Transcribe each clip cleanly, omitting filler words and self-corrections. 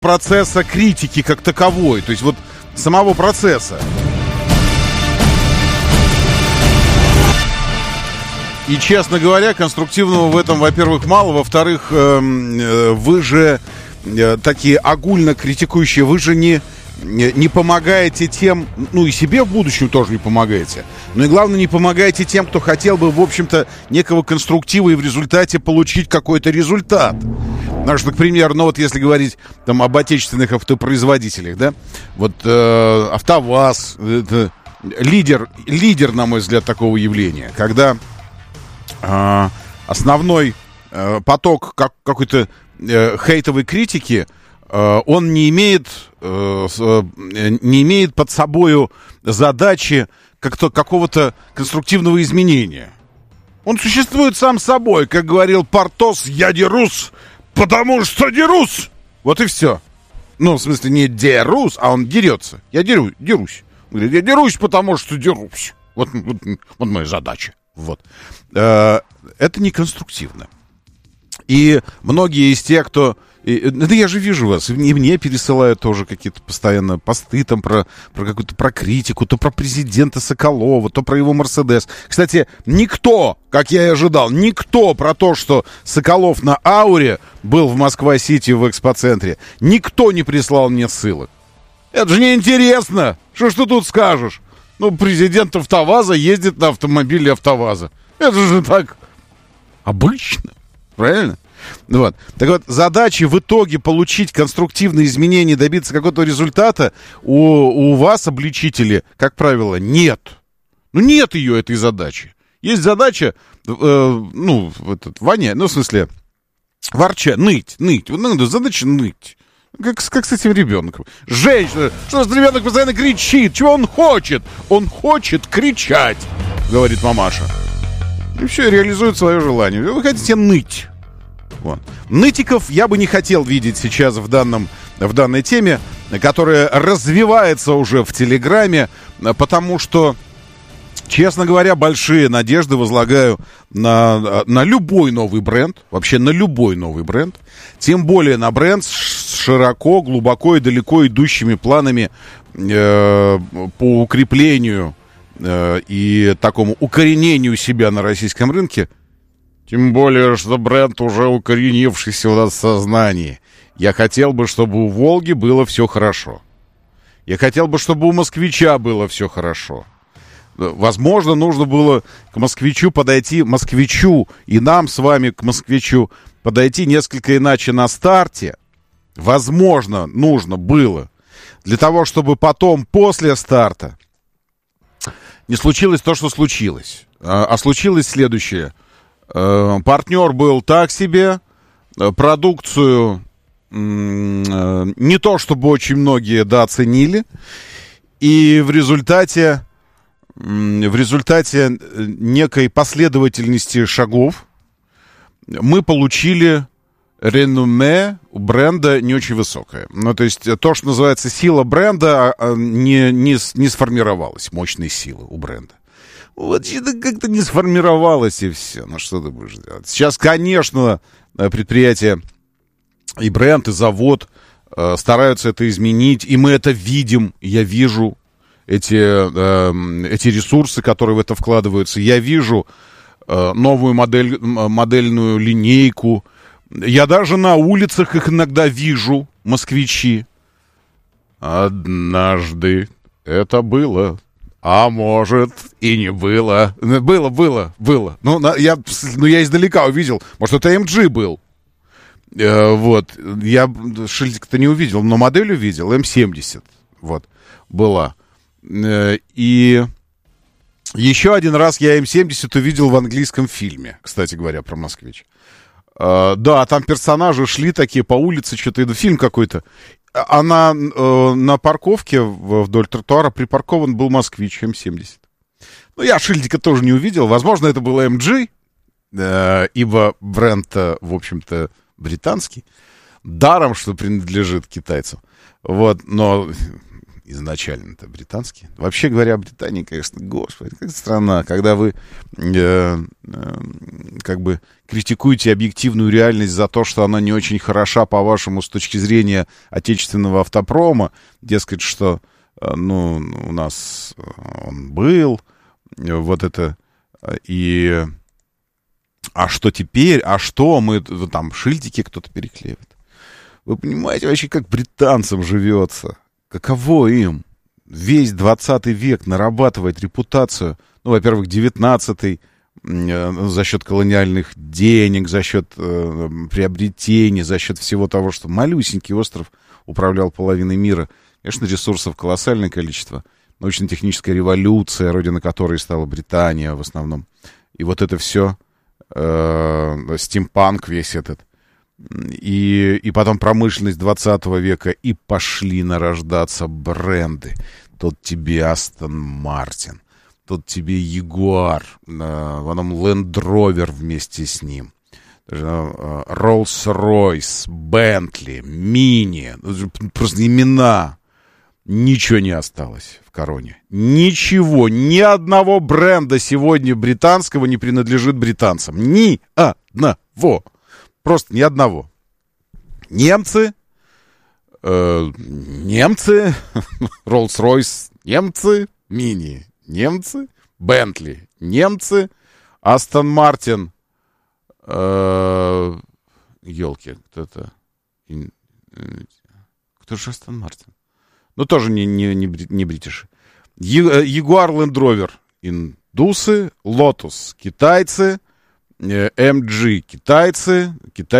процесса критики как таковой, то есть вот самого процесса. И, честно говоря, конструктивного в этом, во-первых, мало. Во-вторых, вы же такие огульно критикующие, вы же не помогаете тем, ну и себе в будущем тоже не помогаете. Но и главное, не помогаете тем, кто хотел бы, в общем-то, некого конструктива и в результате получить какой-то результат. Потому что, к примеру, ну вот если говорить там об отечественных автопроизводителях, да, вот АвтоВАЗ, это лидер, на мой взгляд, такого явления, когда основной поток какой-то хейтовой критики, он не имеет под собою задачи какого-то конструктивного изменения. Он существует сам собой, как говорил Портос: «Я дерусь, потому что дерусь». Вот и все. Ну, в смысле, не дерусь, а он дерется. Я дерусь. Он говорит: я дерусь, потому что дерусь. Вот моя задача. Вот. Это не конструктивно. И многие из тех, кто... Да я же вижу вас, и мне пересылают тоже какие-то постоянно посты там про какую-то про критику, то про президента Соколова, то про его Мерседес. Кстати, никто, как я и ожидал, никто про то, что Соколов на Ауре был в Москва-Сити в экспоцентре, никто не прислал мне ссылок. Это же неинтересно. Что ж ты тут скажешь? Ну, президент АвтоВАЗа ездит на автомобиле АвтоВАЗа. Это же так обычно, правильно? Вот. Так вот, задачи в итоге получить конструктивные изменения, добиться какого-то результата у вас, обличители, как правило, нет. Ну, нет ее, этой задачи. Есть задача, ворчать, ныть. Задача ныть. Как с этим ребенком. Женщина, что за ребенок постоянно кричит? Чего он хочет? Он хочет кричать, говорит мамаша. И все, реализует свое желание. Вы хотите ныть. Вот. Нытиков я бы не хотел видеть сейчас в данной теме, которая развивается уже в Телеграме, потому что, честно говоря, большие надежды возлагаю на любой новый бренд, вообще на любой новый бренд, тем более на бренд с широко, глубоко и далеко идущими планами по укреплению и такому укоренению себя на российском рынке. Тем более, что бренд уже укоренившийся у нас в сознании. Я хотел бы, чтобы у «Волги» было все хорошо. Я хотел бы, чтобы у «Москвича» было все хорошо. Возможно, нужно было к «Москвичу» подойти, «Москвичу» и нам с вами к «Москвичу» подойти несколько иначе на старте. Возможно, нужно было. Для того, чтобы потом, после старта, не случилось то, что случилось. А случилось следующее. Партнер был так себе, продукцию не то чтобы очень многие дооценили, и в результате некой последовательности шагов мы получили реноме у бренда не очень высокое. Ну, то есть то, что называется сила бренда, не сформировалась, мощной силы у бренда. Вот что-то как-то не сформировалось, и все. Ну, что ты будешь делать? Сейчас, конечно, предприятие и бренд, и завод стараются это изменить, и мы это видим. Я вижу эти ресурсы, которые в это вкладываются. Я вижу новую модельную линейку. Я даже на улицах их иногда вижу, москвичи. Однажды это было... А может, и не было. Было. Ну, я издалека увидел. Может, это MG был. Вот. Я шильдик-то не увидел, но модель увидел. М70. Вот. Была. И еще один раз я М70 увидел в английском фильме. Кстати говоря, про «Москвич». Да, там персонажи шли такие по улице, что-то, фильм какой-то. А на парковке вдоль тротуара припаркован был «Москвич» М70. Ну, я шильдика тоже не увидел. Возможно, это был MG, ибо бренд, в общем-то, британский. Даром, что принадлежит китайцам. Вот, но изначально-то британские. Вообще говоря, Британия, конечно, господи, как страна, когда вы как бы критикуете объективную реальность за то, что она не очень хороша, по-вашему, с точки зрения отечественного автопрома, дескать, что, ну, у нас он был, вот это, и... А что теперь? А что мы... Там шильдики кто-то переклеивает. Вы понимаете вообще, как британцам живется? Каково им? Весь 20 век нарабатывать репутацию. Ну, во-первых, 19-й за счет колониальных денег, за счет приобретений, за счет всего того, что малюсенький остров управлял половиной мира. Конечно, ресурсов колоссальное количество. Научно-техническая революция, родина которой стала Британия в основном. И вот это все... стимпанк весь этот, и потом промышленность 20 века, и пошли нарождаться бренды. Тут тебе Астон Мартин, тут тебе Ягуар, потом Land Rover вместе с ним, Rolls-Royce, Bentley, Mini, просто имена. Ничего не осталось в короне. Ничего. Ни одного бренда сегодня британского не принадлежит британцам. Ни одного. Просто ни одного. Немцы, Rolls-Royce, немцы, Mini, немцы, Bentley, немцы, Aston Martin, елки, кто-то, кто же Aston Martin? Ну, тоже не бритиши. Ягуар, Land Rover, индусы, Lotus, китайцы, MG, китайцы.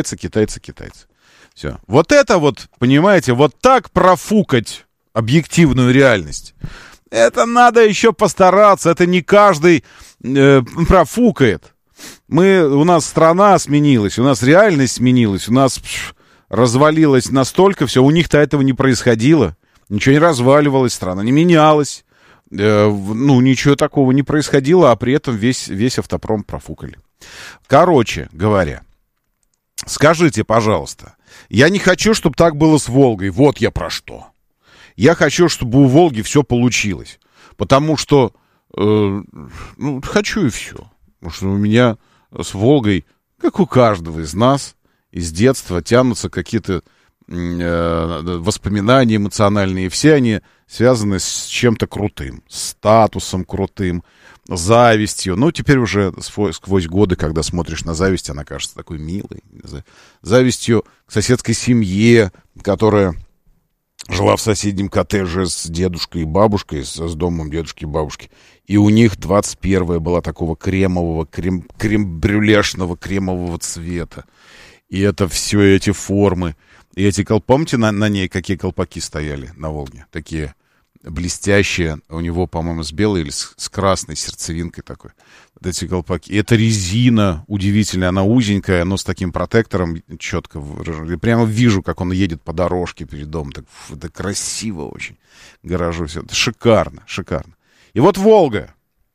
Все. Вот это вот, понимаете, вот так профукать объективную реальность. Это надо еще постараться, это не каждый профукает. У нас страна сменилась, у нас реальность сменилась, у нас развалилось настолько все, у них-то этого не происходило. Ничего не разваливалось, страна не менялась. Ну, ничего такого не происходило, а при этом весь автопром профукали. Короче говоря, скажите, пожалуйста, я не хочу, чтобы так было с Волгой. Вот я про что. Я хочу, чтобы у Волги все получилось. Потому что, хочу и все. Потому что у меня с Волгой, как у каждого из нас, из детства тянутся какие-то воспоминания эмоциональные, все они связаны с чем-то крутым, статусом крутым, завистью. Ну, теперь уже сквозь годы, когда смотришь на зависть, она кажется такой милой. Завистью к соседской семье, которая жила в соседнем коттедже с дедушкой и бабушкой, с домом дедушки и бабушки. И у них 21-я была такого кремового, крем-брюлешного кремового цвета. И это все эти формы. И эти помните, на ней какие колпаки стояли на Волге? Такие блестящие. У него, по-моему, с белой или с красной сердцевинкой такой. Вот эти колпаки. И это резина удивительная. Она узенькая, но с таким протектором четко. Я прямо вижу, как он едет по дорожке перед домом. Так, это красиво очень. Гаражу все. Это шикарно, шикарно. И вот Волга.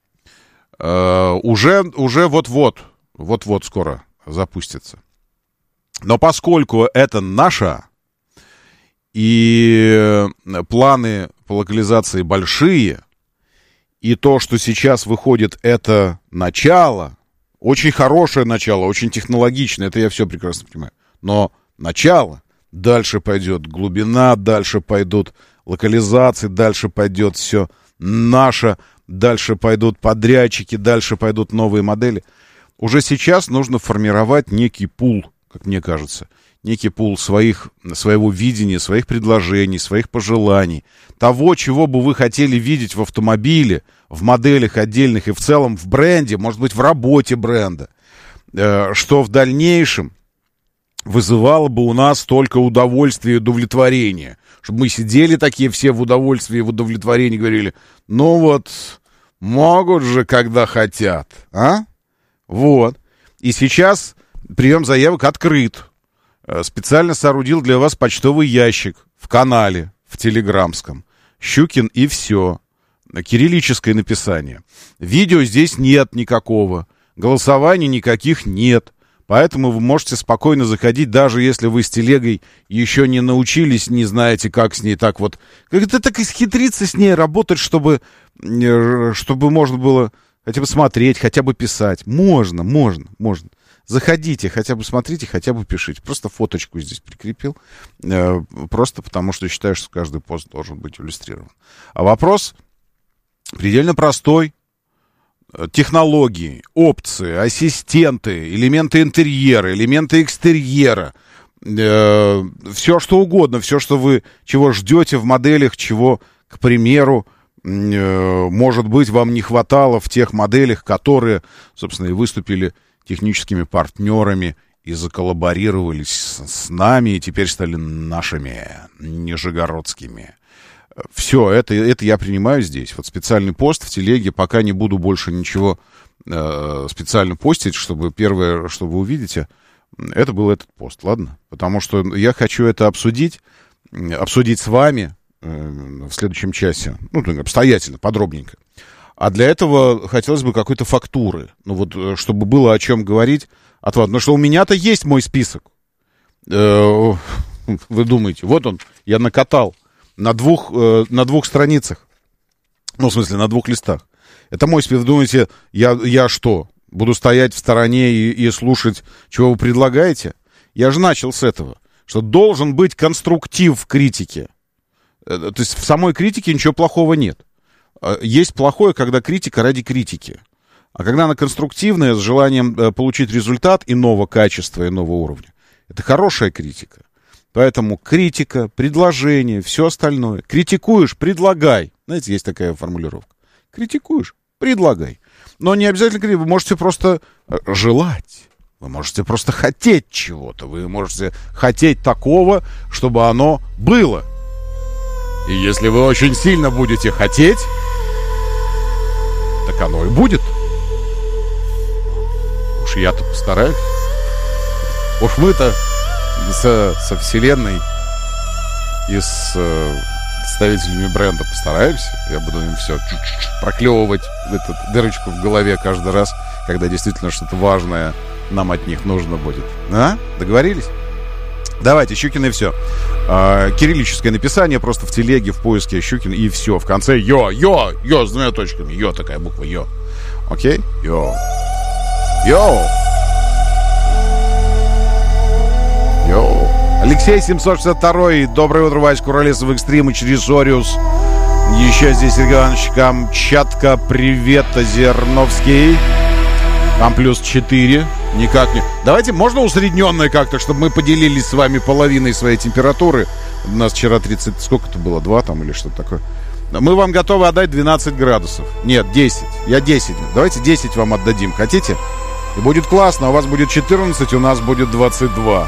Уже вот-вот скоро запустится. Но поскольку это наша, и планы по локализации большие, и то, что сейчас выходит, это начало, очень хорошее начало, очень технологичное, это я все прекрасно понимаю, но начало, дальше пойдет глубина, дальше пойдут локализации, дальше пойдет все наше, дальше пойдут подрядчики, дальше пойдут новые модели. Уже сейчас нужно формировать некий пул, как мне кажется, некий пул своего видения, своих предложений, своих пожеланий, того, чего бы вы хотели видеть в автомобиле, в моделях отдельных и в целом в бренде, может быть, в работе бренда, что в дальнейшем вызывало бы у нас только удовольствие и удовлетворение. Чтобы мы сидели такие все в удовольствии и в удовлетворении, говорили, ну вот, могут же, когда хотят, а? Вот. И сейчас прием заявок открыт. Специально соорудил для вас почтовый ящик в канале, в телеграмском. Щукин и все. Кириллическое написание. Видео здесь нет никакого. Голосований никаких нет. Поэтому вы можете спокойно заходить, даже если вы с телегой еще не научились, не знаете, как с ней так вот... Как-то так исхитриться с ней, работать, чтобы можно было хотя бы смотреть, хотя бы писать. Можно. Заходите, хотя бы смотрите, хотя бы пишите. Просто фоточку здесь прикрепил. Просто потому, что считаю, что каждый пост должен быть иллюстрирован. А вопрос предельно простой. Технологии, опции, ассистенты, элементы интерьера, элементы экстерьера, все что угодно, все, что вы, чего ждете в моделях, чего, к примеру, может быть, вам не хватало в тех моделях, которые, собственно, и выступили техническими партнерами и заколлаборировались с нами, и теперь стали нашими, нижегородскими. Все, это я принимаю здесь. Вот специальный пост в телеге, пока не буду больше ничего специально постить, чтобы первое, что вы увидите, это был этот пост, ладно? Потому что я хочу это обсудить с вами в следующем часе, обстоятельно, подробненько. А для этого хотелось бы какой-то фактуры, чтобы было о чем говорить от вас. Потому что у меня-то есть мой список. Вы думаете, вот он, я накатал. На двух страницах. В смысле, на 2 листах. Это мой список. Вы думаете, я что? Буду стоять в стороне и слушать, чего вы предлагаете? Я же начал с этого. Что должен быть конструктив в критике. То есть в самой критике ничего плохого нет. Есть плохое, когда критика ради критики. А когда она конструктивная, с желанием получить результат иного качества, иного уровня, это хорошая критика. Поэтому критика, предложение, все остальное. Критикуешь — предлагай. Знаете, есть такая формулировка. Критикуешь — предлагай. Но не обязательно критиковать. Вы можете просто желать. Вы можете просто хотеть чего-то. Вы можете хотеть такого, чтобы оно было. И если вы очень сильно будете хотеть, так оно и будет. Уж я-то постараюсь. Уж мы-то со вселенной и с представителями бренда постараемся. Я буду им все проклевывать эту дырочку в голове каждый раз, когда действительно что-то важное нам от них нужно будет. А? Договорились? Давайте, Щукин и все. Кириллическое написание просто в телеге, в поиске Щукин и все. В конце йо с 2 точками. Йо, такая буква йо. Окей? Йо. Алексей 762. Доброе утро, Вась Куролесов, Экстрим и Чересориус. Еще здесь Сергей Иванович Камчатка. Привет, Озерновский. Там +4. Никак не... Давайте, можно усредненное как-то, чтобы мы поделились с вами половиной своей температуры. У нас вчера 30... Сколько это было? 2 там или что-то такое? Мы вам готовы отдать 12 градусов. Нет, 10. Я 10. Давайте 10 вам отдадим. Хотите? И будет классно. У вас будет 14, у нас будет 22.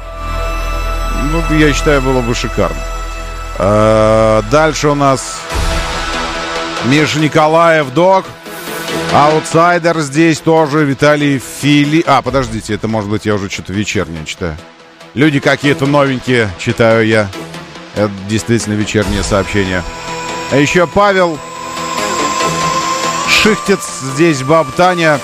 Я считаю, было бы шикарно. Дальше у нас Миша Николаев, Док. Аутсайдер здесь тоже. Виталий Фили... подождите, это может быть я уже что-то вечернее читаю. Люди какие-то новенькие читаю я. Это действительно вечернее сообщение. А еще Павел Шихтец здесь, баб Таня.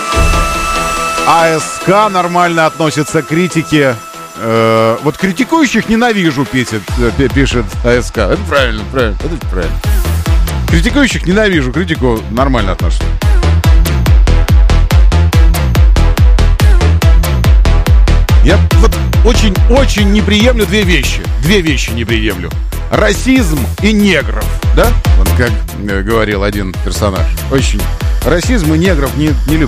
АСК нормально относится к критике. Вот критикующих ненавижу, пишет АСК. Это правильно. Критикующих ненавижу, критику нормально отношусь. Я вот очень не приемлю 2 вещи. 2 вещи не приемлю. Расизм и негров, да? Вот как говорил один персонаж. Очень. Расизм и негров не люблю.